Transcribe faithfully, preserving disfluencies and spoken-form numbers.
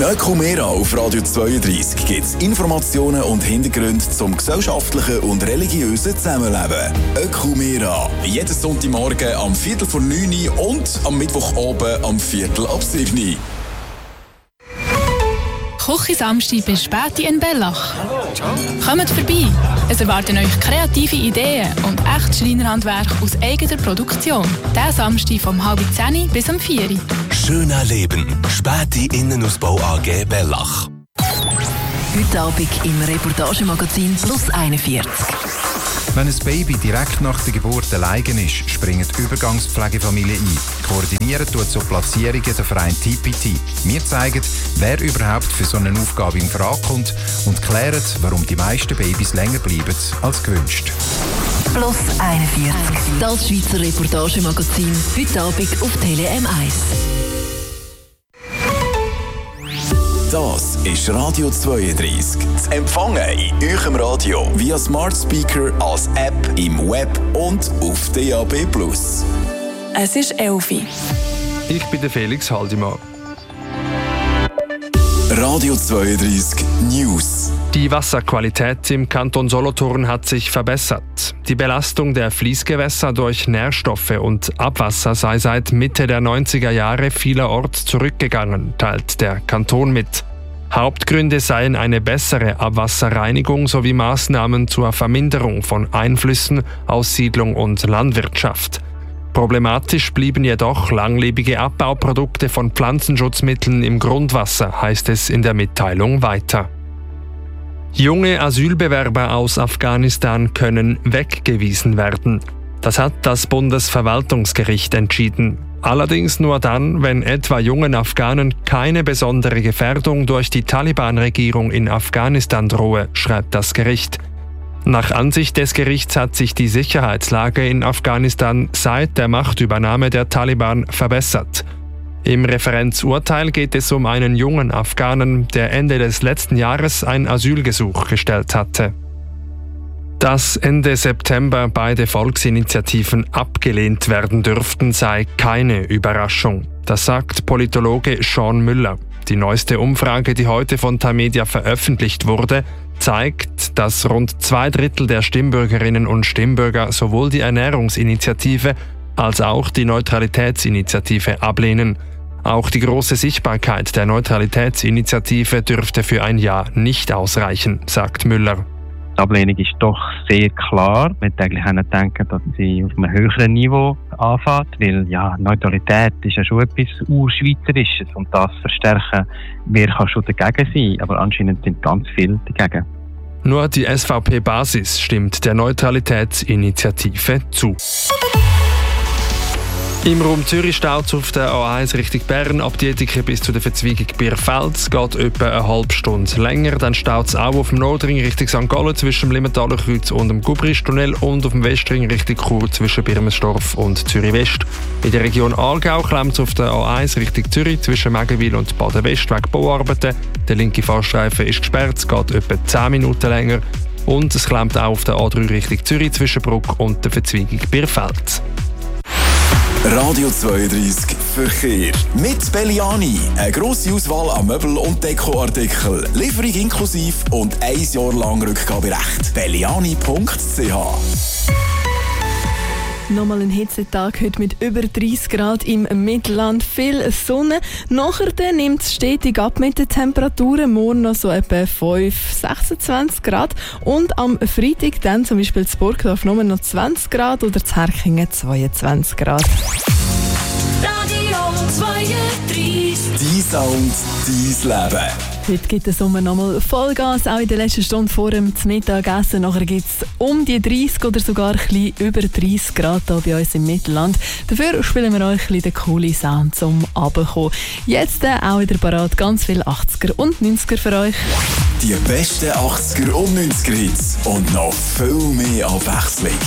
Ökumera auf Radio zweiunddreissig gibt es Informationen und Hintergründe zum gesellschaftlichen und religiösen Zusammenleben. Ökumera, jeden Sonntagmorgen am Viertel vor neun und am Mittwoch oben am Viertel ab sieben. Küche Samstag bis spät in Bellach. Kommt vorbei. Es erwarten euch kreative Ideen und echtes Schreinerhandwerk aus eigener Produktion. Diesen Samstag vom halb zehn bis um vier. Schöner Leben. Späti Innenausbau A G Bellach. Heute Abend im Reportagemagazin Plus einundvierzig. Wenn ein Baby direkt nach der Geburt allein ist, springen die Übergangspflegefamilien ein. Koordinieren tut so Platzierungen der Verein T P T. Wir zeigen, wer überhaupt für so eine Aufgabe in Frage kommt und klären, warum die meisten Babys länger bleiben als gewünscht. Plus einundvierzig. Das Schweizer Reportagemagazin. Heute Abend auf Tele M eins. Das ist Radio zweiunddreissig. Zu empfangen in eurem Radio via Smart Speaker, als App, im Web und auf D A B plus. Es ist elfi. Ich bin der Felix Haldimann. Radio zweiunddreissig News. Die Wasserqualität im Kanton Solothurn hat sich verbessert. Die Belastung der Fließgewässer durch Nährstoffe und Abwasser sei seit Mitte der neunziger Jahre vielerorts zurückgegangen, teilt der Kanton mit. Hauptgründe seien eine bessere Abwasserreinigung sowie Maßnahmen zur Verminderung von Einflüssen aus Siedlung und Landwirtschaft. Problematisch blieben jedoch langlebige Abbauprodukte von Pflanzenschutzmitteln im Grundwasser, heißt es in der Mitteilung weiter. Junge Asylbewerber aus Afghanistan können weggewiesen werden. Das hat das Bundesverwaltungsgericht entschieden. Allerdings nur dann, wenn etwa jungen Afghanen keine besondere Gefährdung durch die Taliban-Regierung in Afghanistan drohe, schreibt das Gericht. Nach Ansicht des Gerichts hat sich die Sicherheitslage in Afghanistan seit der Machtübernahme der Taliban verbessert. Im Referenzurteil geht es um einen jungen Afghanen, der Ende des letzten Jahres ein Asylgesuch gestellt hatte. Dass Ende September beide Volksinitiativen abgelehnt werden dürften, sei keine Überraschung. Das sagt Politologe Sean Müller. Die neueste Umfrage, die heute von Tamedia veröffentlicht wurde, zeigt, dass rund zwei Drittel der Stimmbürgerinnen und Stimmbürger sowohl die Ernährungsinitiative als auch die Neutralitätsinitiative ablehnen. Auch die große Sichtbarkeit der Neutralitätsinitiative dürfte für ein Ja nicht ausreichen, sagt Müller. Die Ablehnung ist doch sehr klar. Man hätte eigentlich auch nicht denken, dass sie auf einem höheren Niveau anfängt, weil ja, Neutralität ist ja schon etwas Urschweizerisches und das verstärken, wer kann schon dagegen sein, aber anscheinend sind ganz viele dagegen. Nur die S V P-Basis stimmt der Neutralitätsinitiative zu. Im Raum Zürich staut es auf der A eins Richtung Bern ab Dietike bis zu der Verzweigung Bierfeld. Geht etwa eine halbe Stunde länger. Dann staut es auch auf dem Nordring Richtung Sankt Gallen zwischen dem Limmentaler Kreuz und dem Gubristunnel und auf dem Westring Richtung Chur zwischen Birmenstorf und Zürich West. In der Region Aargau klemmt es auf der A eins Richtung Zürich zwischen Megenwil und Baden-West wegen Bauarbeiten. Der linke Fahrstreifen ist gesperrt, es geht etwa zehn Minuten länger. Und es klemmt auch auf der A drei Richtung Zürich zwischen Bruck und der Verzweigung Bierfeld. Radio zweiunddreissig Verkehr. Mit Belliani. Eine grosse Auswahl an Möbel- und Dekoartikeln. Lieferung inklusiv und ein Jahr lang Rückgaberecht. belliani punkt c h. Nochmal ein Hitzetag heute mit über dreißig Grad im Mittelland. Viel Sonne. Nachher nimmt es stetig ab mit den Temperaturen. Morgen noch so etwa fünf, sechsundzwanzig Grad. Und am Freitag dann zum Beispiel in Burgdorf nur noch zwanzig Grad oder in Herchingen zweiundzwanzig Grad. Radio zweiunddreissig. Dein Sound, dein Leben. Heute gibt es um nochmal Vollgas, auch in der letzten Stunde vor dem Mittagessen. Nachher gibt es um die dreißig oder sogar ein bisschen über dreißig Grad hier bei uns im Mittelland. Dafür spielen wir euch ein bisschen den coolen Sound zum Runterkommen. Jetzt äh, auch wieder parat, ganz viele achtziger und neunziger für euch. Die besten achtziger und neunziger Hits und noch viel mehr Abwechslung.